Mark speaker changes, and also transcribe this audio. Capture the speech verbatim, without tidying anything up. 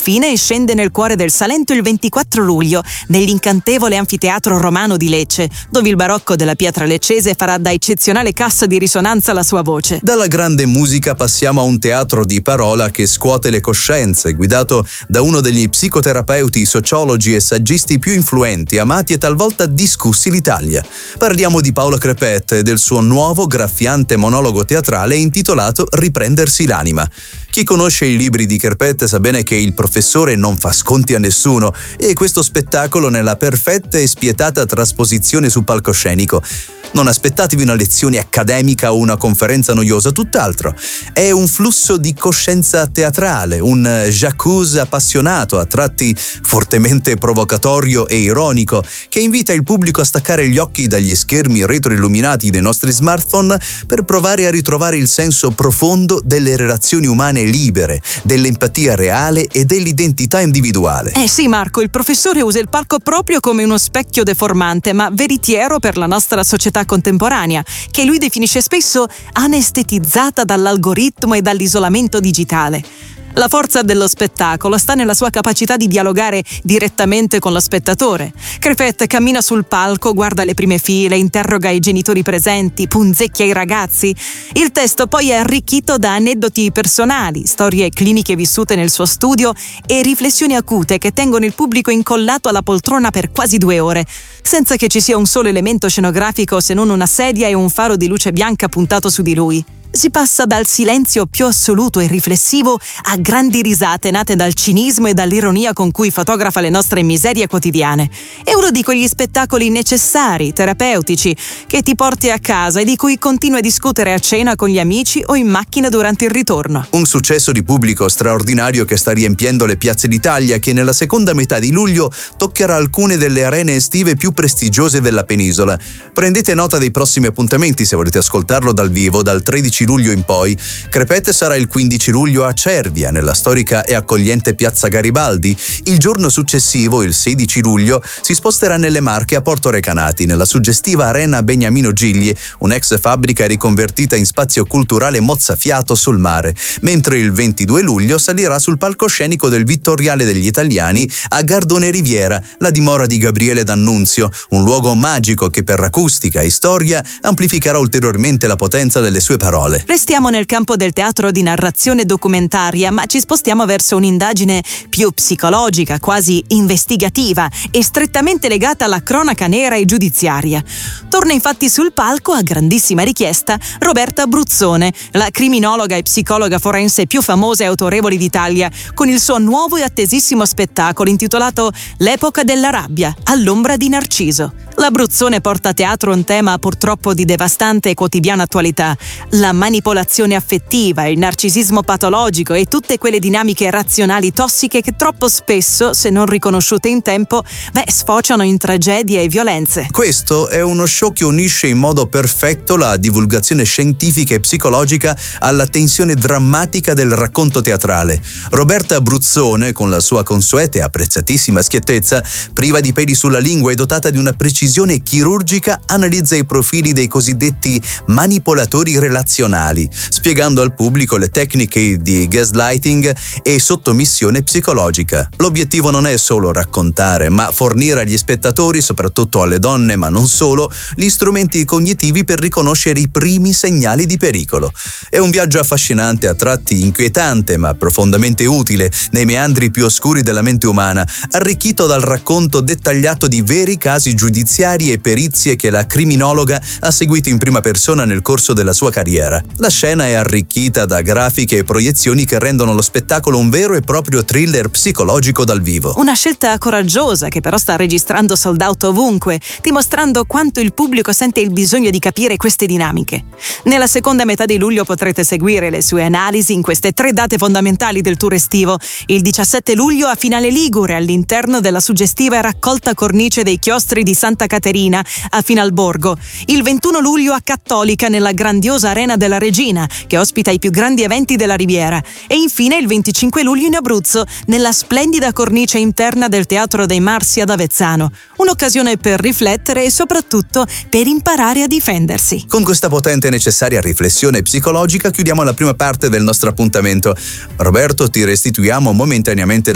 Speaker 1: infine scende nel cuore del Salento il ventiquattro luglio, nell'incantevole anfiteatro romano di Lecce, dove il barocco della pietra leccese farà da eccezionale cassa di risonanza alla sua voce.
Speaker 2: Dalla grande musica passiamo a un teatro di parola che scuote le coscienze, guidato da uno degli psicoterapeuti, sociologi e saggisti più influenti, amati e talvolta discussi d'Italia. Parliamo di Paolo Crepet e del suo nuovo graffiante monologo teatrale intitolato Riprendersi l'anima. Chi conosce i libri di Crepet sa bene che il professore non fa sconti a nessuno e questo spettacolo nella perfetta e spietata trasposizione su palcoscenico. Non aspettatevi una lezione accademica o una conferenza noiosa, tutt'altro. È un flusso di coscienza teatrale, un jacuzzi appassionato, a tratti fortemente provocatorio e ironico, che invita il pubblico a staccare gli occhi dagli schermi retroilluminati dei nostri smartphone per provare a ritrovare il senso profondo delle relazioni umane libere, dell'empatia reale e dell'identità individuale.
Speaker 1: Eh sì, Marco, il professore usa il palco proprio come uno specchio deformante, ma veritiero per la nostra società contemporanea, che lui definisce spesso anestetizzata dall'algoritmo e dall'isolamento digitale. La forza dello spettacolo sta nella sua capacità di dialogare direttamente con lo spettatore. Crepet cammina sul palco, guarda le prime file, interroga i genitori presenti, punzecchia i ragazzi. Il testo poi è arricchito da aneddoti personali, storie cliniche vissute nel suo studio e riflessioni acute che tengono il pubblico incollato alla poltrona per quasi due ore, senza che ci sia un solo elemento scenografico se non una sedia e un faro di luce bianca puntato su di lui. Si passa dal silenzio più assoluto e riflessivo a grandi risate nate dal cinismo e dall'ironia con cui fotografa le nostre miserie quotidiane. È uno di quegli spettacoli necessari, terapeutici, che ti porti a casa e di cui continui a discutere a cena con gli amici o in macchina durante il ritorno.
Speaker 2: Un successo di pubblico straordinario che sta riempiendo le piazze d'Italia, che nella seconda metà di luglio toccherà alcune delle arene estive più prestigiose della penisola. Prendete nota dei prossimi appuntamenti se volete ascoltarlo dal vivo, dal tredici luglio in poi. Crepet sarà il quindici luglio a Cervia, nella storica e accogliente piazza Garibaldi. Il giorno successivo, il sedici luglio, si sposterà nelle Marche a Porto Recanati, nella suggestiva arena Beniamino Gigli, un'ex fabbrica riconvertita in spazio culturale mozzafiato sul mare, mentre il ventidue luglio salirà sul palcoscenico del Vittoriale degli Italiani a Gardone Riviera, la dimora di Gabriele D'Annunzio, un luogo magico che per acustica e storia amplificherà ulteriormente la potenza delle sue parole.
Speaker 1: Restiamo nel campo del teatro di narrazione documentaria, ma ci spostiamo verso un'indagine più psicologica, quasi investigativa e strettamente legata alla cronaca nera e giudiziaria. Torna infatti sul palco, a grandissima richiesta, Roberta Bruzzone, la criminologa e psicologa forense più famosa e autorevole d'Italia, con il suo nuovo e attesissimo spettacolo intitolato L'epoca della rabbia, all'ombra di Narciso. La Bruzzone porta a teatro un tema purtroppo di devastante e quotidiana attualità: la manipolazione affettiva, il narcisismo patologico e tutte quelle dinamiche razionali tossiche che troppo spesso, se non riconosciute in tempo, beh, sfociano in tragedie e violenze.
Speaker 2: Questo è uno show che unisce in modo perfetto la divulgazione scientifica e psicologica alla tensione drammatica del racconto teatrale. Roberta Bruzzone, con la sua consueta e apprezzatissima schiettezza, priva di peli sulla lingua e dotata di una precisione chirurgica, analizza i profili dei cosiddetti manipolatori relazionali, spiegando al pubblico le tecniche di gaslighting e sottomissione psicologica. L'obiettivo non è solo raccontare, ma fornire agli spettatori, soprattutto alle donne, ma non solo, gli strumenti cognitivi per riconoscere i primi segnali di pericolo. È un viaggio affascinante, a tratti inquietante, ma profondamente utile nei meandri più oscuri della mente umana, arricchito dal racconto dettagliato di veri casi giudiziari e perizie che la criminologa ha seguito in prima persona nel corso della sua carriera. La scena è arricchita da grafiche e proiezioni che rendono lo spettacolo un vero e proprio thriller psicologico dal vivo.
Speaker 1: Una scelta coraggiosa che però sta registrando sold out ovunque, dimostrando quanto il pubblico sente il bisogno di capire queste dinamiche. Nella seconda metà di luglio potrete seguire le sue analisi in queste tre date fondamentali del tour estivo. Il diciassette luglio a Finale Ligure, all'interno della suggestiva raccolta cornice dei chiostri di Santa Caterina a Finalborgo. Il ventuno luglio a Cattolica, nella grandiosa Arena della Regina, che ospita i più grandi eventi della Riviera. E infine il venticinque luglio in Abruzzo, nella splendida cornice interna del Teatro dei Marsi ad Avezzano. Un'occasione per riflettere e soprattutto per imparare a difendersi.
Speaker 2: Con questa potente e necessaria riflessione psicologica chiudiamo la prima parte del nostro appuntamento. Roberto, ti restituiamo momentaneamente